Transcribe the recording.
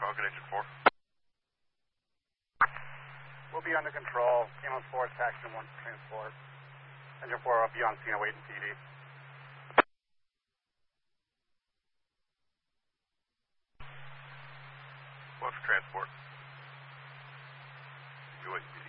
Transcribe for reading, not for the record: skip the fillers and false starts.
Falcon Engine 4. We'll be under control. Camo 4, Action 1 transport. Engine 4 will be on scene awaiting PD. What's transport? You wait.